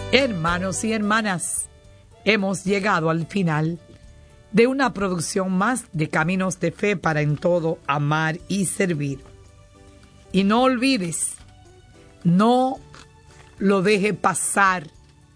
Hermanos y hermanas, hemos llegado al final de una producción más de Caminos de Fe para en todo amar y servir. Y no olvides, no lo deje pasar,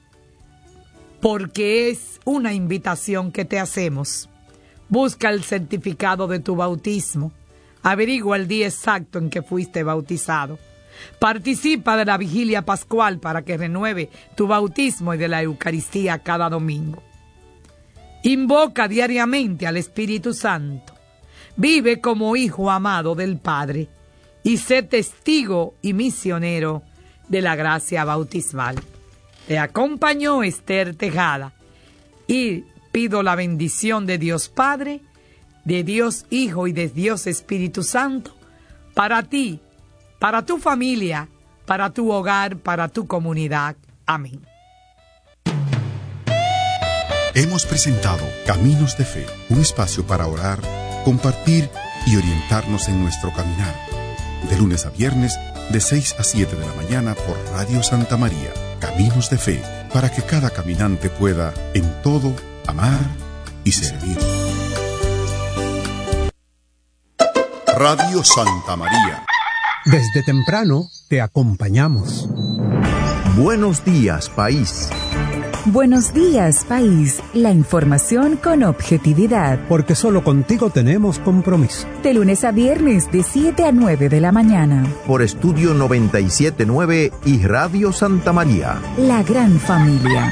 porque es una invitación que te hacemos. Busca el certificado de tu bautismo. Averigua el día exacto en que fuiste bautizado. Participa de la vigilia pascual para que renueve tu bautismo y de la Eucaristía cada domingo. Invoca diariamente al Espíritu Santo. Vive como hijo amado del Padre y sé testigo y misionero de la gracia bautismal. Te acompañó Esther Tejada y pido la bendición de Dios Padre, de Dios Hijo y de Dios Espíritu Santo para ti, para tu familia, para tu hogar, para tu comunidad. Amén. Hemos presentado Caminos de Fe, un espacio para orar, compartir y orientarnos en nuestro caminar. De lunes a viernes, de 6 a 7 de la mañana por Radio Santa María. Caminos de Fe, para que cada caminante pueda, en todo, amar y servir. Radio Santa María. Desde temprano te acompañamos. Buenos días, país. Buenos días, país. La información con objetividad. Porque solo contigo tenemos compromiso. De lunes a viernes, de 7 a 9 de la mañana. Por Estudio 97.9 y Radio Santa María. La gran familia.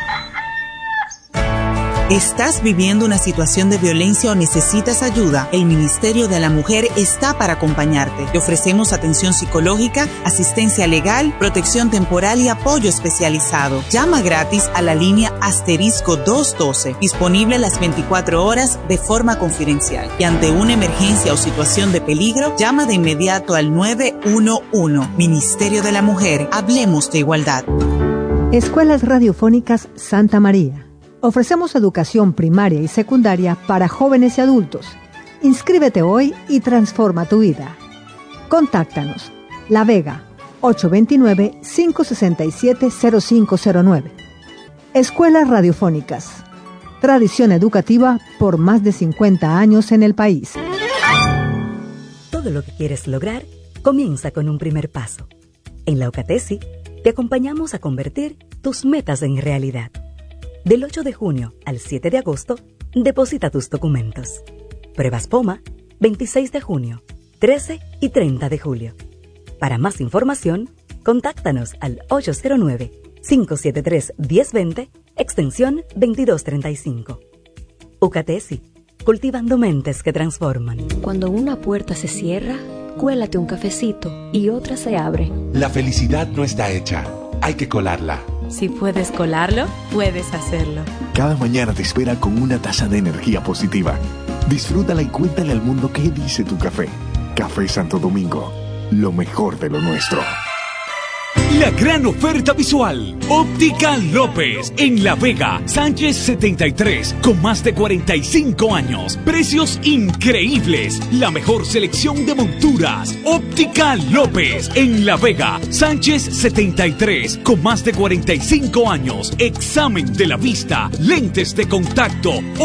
¿Estás viviendo una situación de violencia o necesitas ayuda? El Ministerio de la Mujer está para acompañarte. Te ofrecemos atención psicológica, asistencia legal, protección temporal y apoyo especializado. Llama gratis a la línea *212, disponible las 24 horas de forma confidencial. Y ante una emergencia o situación de peligro, llama de inmediato al 911. Ministerio de la Mujer, hablemos de igualdad. Escuelas Radiofónicas Santa María. Ofrecemos educación primaria y secundaria para jóvenes y adultos. Inscríbete hoy y transforma tu vida. Contáctanos. La Vega, 829-567-0509. Escuelas Radiofónicas. Tradición educativa por más de 50 años en el país. Todo lo que quieres lograr comienza con un primer paso. En la UCATESI te acompañamos a convertir tus metas en realidad. Del 8 de junio al 7 de agosto, deposita tus documentos. Pruebas POMA, 26 de junio, 13 y 30 de julio. Para más información, contáctanos al 809-573-1020, extensión 2235. UCATESI, cultivando mentes que transforman. Cuando una puerta se cierra, cuélate un cafecito y otra se abre. La felicidad no está hecha, hay que colarla. Si puedes colarlo, puedes hacerlo. Cada mañana te espera con una taza de energía positiva. Disfrútala y cuéntale al mundo qué dice tu café. Café Santo Domingo, lo mejor de lo nuestro. La gran oferta visual. Óptica López, en La Vega, Sánchez 73, con más de 45 años. Precios increíbles. La mejor selección de monturas. Óptica López, en La Vega, Sánchez 73, con más de 45 años. Examen de la vista, lentes de contacto.